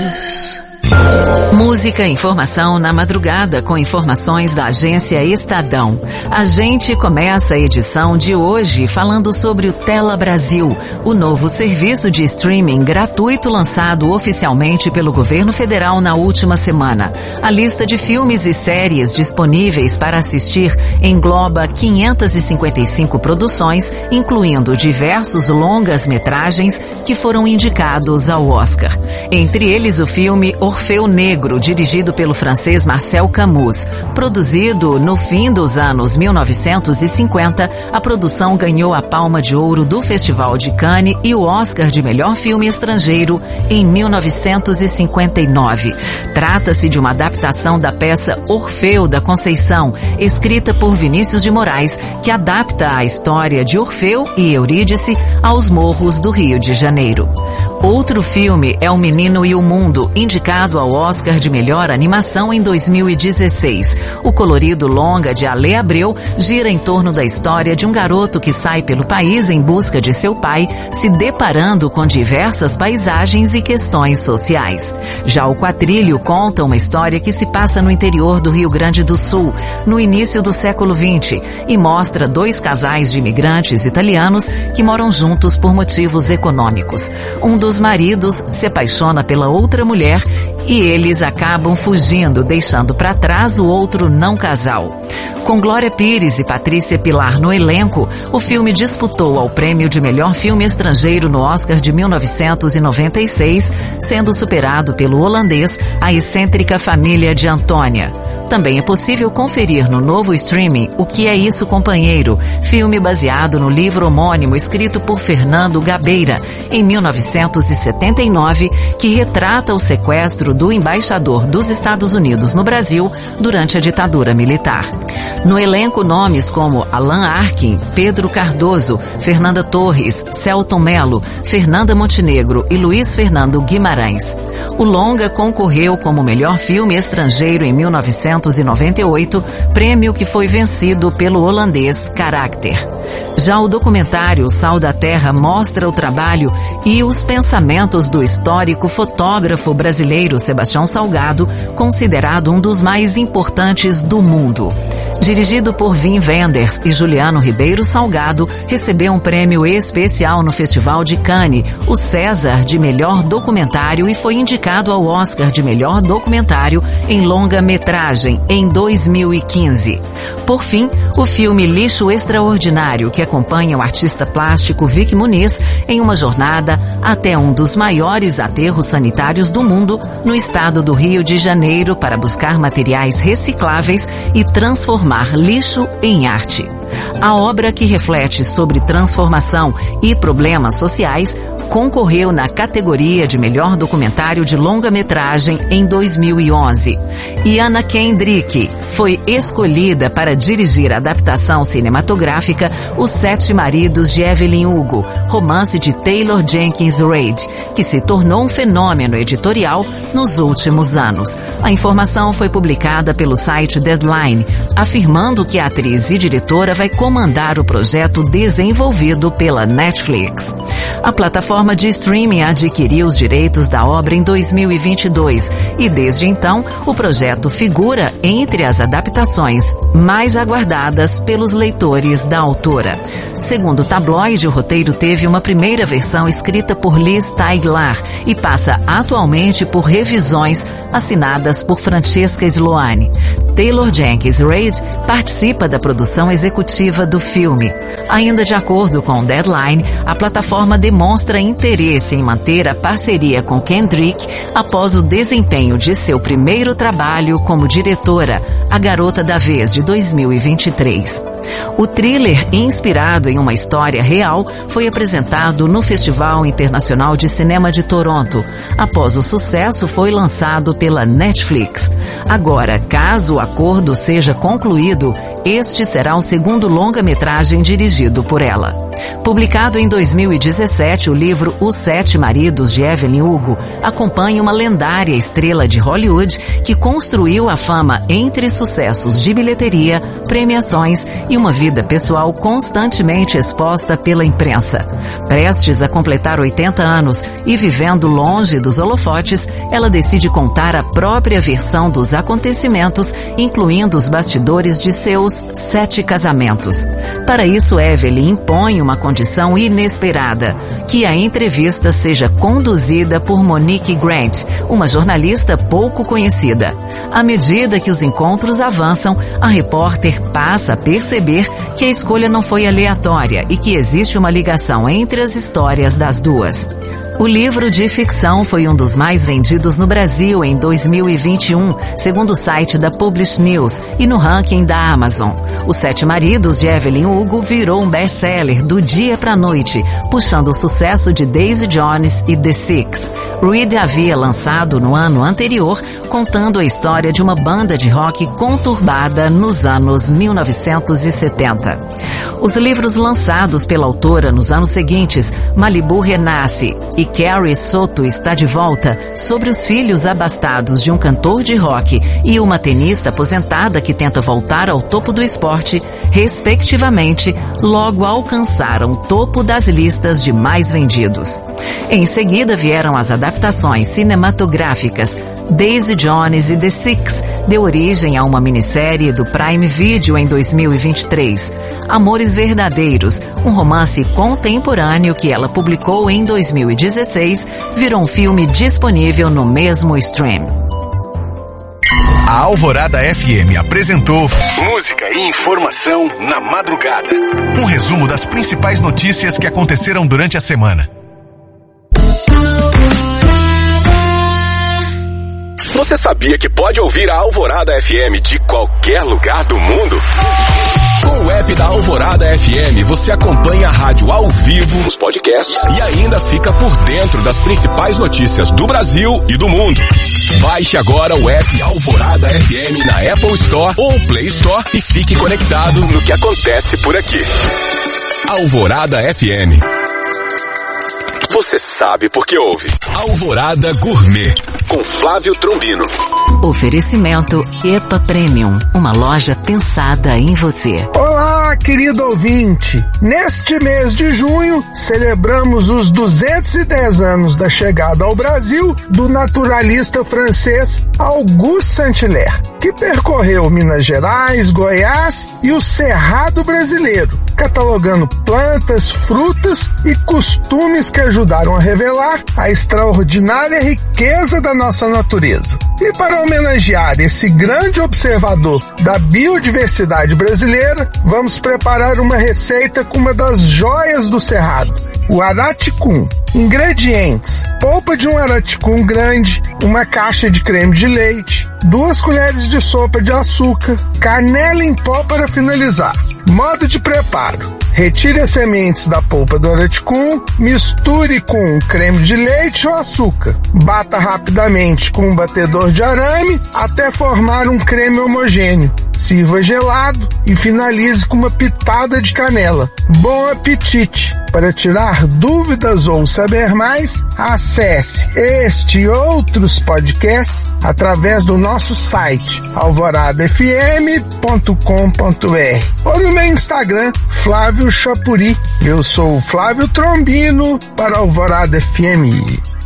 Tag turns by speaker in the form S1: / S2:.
S1: Música e informação na madrugada com informações da agência Estadão. A gente começa a edição de hoje falando sobre o Tela Brasil, o novo serviço de streaming gratuito lançado oficialmente pelo governo federal na última semana. A lista de filmes e séries disponíveis para assistir engloba 555 produções, incluindo diversos longas-metragens que foram indicados ao Oscar. Entre eles o filme Orfeu Negro, dirigido pelo francês Marcel Camus. Produzido no fim dos anos 1950, a produção ganhou a Palma de Ouro do Festival de Cannes e o Oscar de Melhor Filme Estrangeiro em 1959. Trata-se de uma adaptação da peça Orfeu da Conceição, escrita por Vinícius de Moraes, que adapta a história de Orfeu e Eurídice aos morros do Rio de Janeiro. Outro filme é O Menino e o Mundo, indicado ao Oscar de Melhor Animação em 2016. O colorido longa de Alê Abreu gira em torno da história de um garoto que sai pelo país em busca de seu pai, se deparando com diversas paisagens e questões sociais. Já o Quatrilho conta uma história que se passa no interior do Rio Grande do Sul, no início do século XX, e mostra dois casais de imigrantes italianos que moram juntos por motivos econômicos. Um dos maridos se apaixona pela outra mulher e eles acabam fugindo, deixando para trás o outro não casal. Com Glória Pires e Patrícia Pilar no elenco, o filme disputou ao prêmio de melhor filme estrangeiro no Oscar de 1996, sendo superado pelo holandês A Excêntrica Família de Antônia. Também é possível conferir no novo streaming O Que É Isso, Companheiro, filme baseado no livro homônimo escrito por Fernando Gabeira, em 1979, que retrata o sequestro do embaixador dos Estados Unidos no Brasil durante a ditadura militar. No elenco, nomes como Alan Arkin, Pedro Cardoso, Fernanda Torres, Celton Mello, Fernanda Montenegro e Luiz Fernando Guimarães. O longa concorreu como melhor filme estrangeiro em 1998, prêmio que foi vencido pelo holandês Karakter. Já o documentário Sal da Terra mostra o trabalho e os pensamentos do histórico fotógrafo brasileiro Sebastião Salgado, considerado um dos mais importantes do mundo. Dirigido por Wim Wenders e Juliano Ribeiro Salgado, recebeu um prêmio especial no Festival de Cannes, o César de Melhor Documentário, e foi indicado ao Oscar de Melhor Documentário em longa-metragem em 2015. Por fim, o filme Lixo Extraordinário, que acompanha o artista plástico Vic Muniz em uma jornada até um dos maiores aterros sanitários do mundo, no estado do Rio de Janeiro, para buscar materiais recicláveis e transformar lixo em arte. A obra, que reflete sobre transformação e problemas sociais, concorreu na categoria de melhor documentário de longa-metragem em 2011. E Anna Kendrick foi escolhida para dirigir a adaptação cinematográfica Os Sete Maridos de Evelyn Hugo, romance de Taylor Jenkins Reid, que se tornou um fenômeno editorial nos últimos anos. A informação foi publicada pelo site Deadline, afirmando que a atriz e diretora vai comandar o projeto desenvolvido pela Netflix. A plataforma de streaming adquiriu os direitos da obra em 2022 e, desde então, o projeto figura entre as adaptações mais aguardadas pelos leitores da autora. Segundo o tabloide, o roteiro teve uma primeira versão escrita por Liz Taiglar e passa atualmente por revisões assinadas por Francesca Sloane. Taylor Jenkins Reid participa da produção executiva do filme. Ainda de acordo com o Deadline, a plataforma demonstra interesse em manter a parceria com Kendrick após o desempenho de seu primeiro trabalho como diretora, A Garota da Vez, de 2023. O thriller, inspirado em uma história real, foi apresentado no Festival Internacional de Cinema de Toronto. Após o sucesso, foi lançado pela Netflix. Agora, caso o acordo seja concluído, este será o segundo longa-metragem dirigido por ela. Publicado em 2017, o livro Os 7 Maridos de Evelyn Hugo acompanha uma lendária estrela de Hollywood que construiu a fama entre sucessos de bilheteria, premiações e uma vida pessoal constantemente exposta pela imprensa. Prestes a completar 80 anos e vivendo longe dos holofotes, ela decide contar a própria versão dos acontecimentos, incluindo os bastidores de seus 7 casamentos. Para isso, Evelyn impõe uma condição inesperada, que a entrevista seja conduzida por Monique Grant, uma jornalista pouco conhecida. À medida que os encontros avançam, a repórter passa a perceber que a escolha não foi aleatória e que existe uma ligação entre as histórias das duas. O livro de ficção foi um dos mais vendidos no Brasil em 2021, segundo o site da Publish News e no ranking da Amazon. Os 7 Maridos de Evelyn Hugo virou um best-seller do dia para a noite, puxando o sucesso de Daisy Jones e The Six. Reed havia lançado no ano anterior, contando a história de uma banda de rock conturbada nos anos 1970. Os livros lançados pela autora nos anos seguintes, Malibu Renasce e Carrie Soto está de volta, sobre os filhos abastados de um cantor de rock e uma tenista aposentada que tenta voltar ao topo do esporte, respectivamente, logo alcançaram o topo das listas de mais vendidos. Em seguida vieram as adaptações cinematográficas. Daisy Jones e The Six deu origem a uma minissérie do Prime Video em 2023. Amores Verdadeiros, um romance contemporâneo que ela publicou em 2016, virou um filme disponível no mesmo stream.
S2: A Alvorada FM apresentou Música e Informação na Madrugada. Um resumo das principais notícias que aconteceram durante a semana. Você sabia que pode ouvir a Alvorada FM de qualquer lugar do mundo? Com o app da Alvorada FM, você acompanha a rádio ao vivo nos podcasts e ainda fica por dentro das principais notícias do Brasil e do mundo. Baixe agora o app Alvorada FM na Apple Store ou Play Store e fique conectado no que acontece por aqui. Alvorada FM. Você sabe por que ouve. Alvorada Gourmet, com Flávio Trombino.
S1: Oferecimento EPA Premium, uma loja pensada em você.
S3: Olá, querido ouvinte! Neste mês de junho, celebramos os 210 anos da chegada ao Brasil do naturalista francês Auguste Saint-Hilaire, que percorreu Minas Gerais, Goiás e o Cerrado brasileiro, catalogando plantas, frutas e costumes que ajudaram a revelar a extraordinária riqueza da nossa natureza. E para homenagear esse grande observador da biodiversidade brasileira, vamos preparar uma receita com uma das joias do Cerrado, o araticum. Ingredientes: polpa de um araticum grande, uma caixa de creme de leite, 2 colheres de sopa de açúcar, canela em pó para finalizar. Modo de preparo: retire as sementes da polpa do araticum, misture com creme de leite ou açúcar. Bata rapidamente com um batedor de arame até formar um creme homogêneo. Sirva gelado e finalize com uma pitada de canela. Bom apetite! Para tirar dúvidas ou saber mais, acesse este e outros podcasts através do nosso site alvoradafm.com.br ou no meu Instagram, Flávio Chapuri. Eu sou o Flávio Trombino para Alvorada FM.